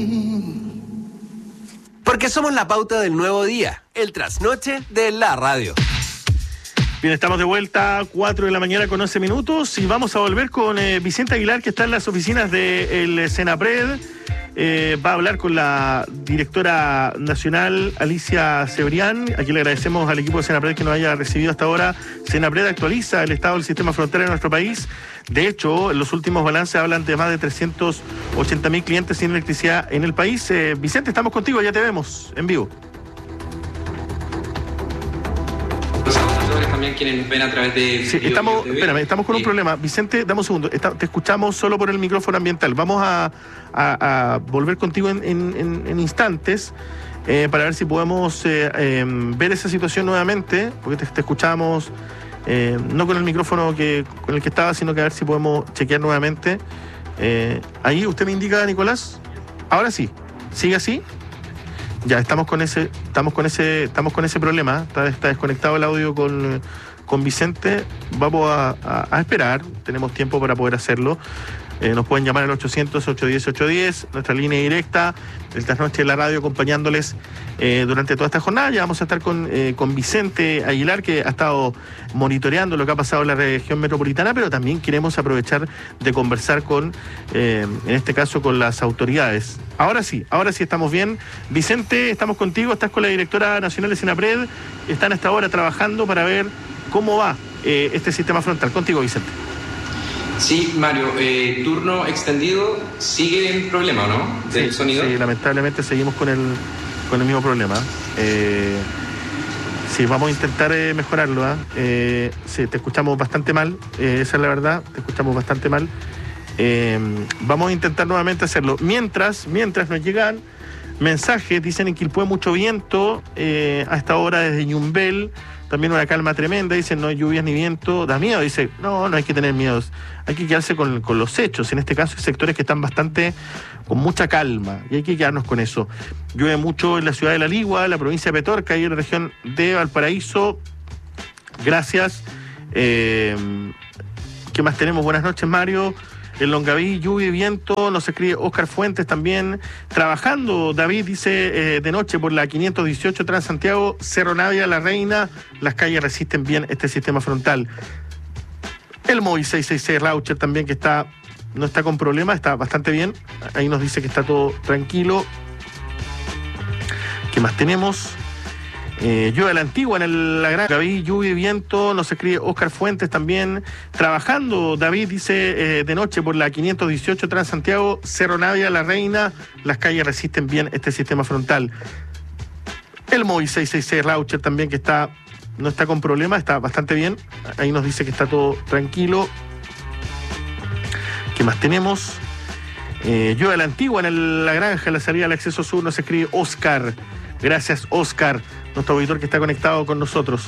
Porque somos la pauta del nuevo día, el trasnoche de la radio. Bien, estamos de vuelta, 4 de la mañana con 11 minutos y vamos a volver con Vicente Aguilar, que está en las oficinas del Senapred. Va a hablar con la directora nacional, Alicia Cebrián. Aquí le agradecemos al equipo de Senapred que nos haya recibido hasta ahora. Senapred actualiza el estado del sistema frontalero en nuestro país. De hecho, los últimos balances hablan de más de 380.000 clientes sin electricidad en el país. Vicente, estamos contigo, ya te vemos en vivo. También quienes ven a través de... Sí, estamos con un problema. Vicente, dame un segundo. Te escuchamos solo por el micrófono ambiental. Vamos a volver contigo en instantes para ver si podemos ver esa situación nuevamente, porque te escuchamos no con el micrófono con el que estaba, sino que a ver si podemos chequear nuevamente. Ahí usted me indica, Nicolás. Ahora sí. ¿Sigue así? Ya, estamos con ese problema. Está desconectado el audio con Vicente. Vamos a esperar. Tenemos tiempo para poder hacerlo. Nos pueden llamar al 800-810-810, nuestra línea directa, el trasnoche de la radio, acompañándoles durante toda esta jornada. Ya vamos a estar con Vicente Aguilar, que ha estado monitoreando lo que ha pasado en la región metropolitana, pero también queremos aprovechar de conversar en este caso, con las autoridades. Ahora sí estamos bien. Vicente, estamos contigo, estás con la directora nacional de Senapred, están hasta ahora trabajando para ver cómo va este sistema frontal. Contigo, Vicente. Sí, Mario, turno extendido, sigue el problema, ¿no? Del sonido. Sí, lamentablemente seguimos con el mismo problema. Sí, vamos a intentar mejorarlo. Sí, te escuchamos bastante mal, esa es la verdad, te escuchamos bastante mal. Vamos a intentar nuevamente hacerlo. Mientras nos llegan mensajes, dicen en Quilpué mucho viento, a esta hora desde Ñumbel. También una calma tremenda, dicen no hay lluvias ni viento, da miedo, dice, no hay que tener miedo, hay que quedarse con los hechos, en este caso hay sectores que están con mucha calma, y hay que quedarnos con eso. Llueve mucho en la ciudad de La Ligua, la provincia de Petorca y en la región de Valparaíso, gracias. ¿Qué más tenemos? Buenas noches, Mario. En Longaví, lluvia y viento, nos escribe Oscar Fuentes también. Trabajando, David dice, de noche por la 518 Transantiago, Cerro Navia, La Reina, las calles resisten bien este sistema frontal. El móvil 666 Raucher también, que no está con problemas, está bastante bien. Ahí nos dice que está todo tranquilo. ¿Qué más tenemos? Yo de la Antigua, en la Gran Gaví, lluvia y viento, nos escribe Oscar Fuentes también. Trabajando, David dice, de noche por la 518 Transantiago, Cerro Navia, La Reina, las calles resisten bien este sistema frontal. El móvil 666 Raucher también, que no está con problemas, está bastante bien. Ahí nos dice que está todo tranquilo. ¿Qué más tenemos? Yo de la Antigua, en la granja, en la salida del acceso sur, nos escribe Oscar. Gracias, Oscar, nuestro auditor que está conectado con nosotros.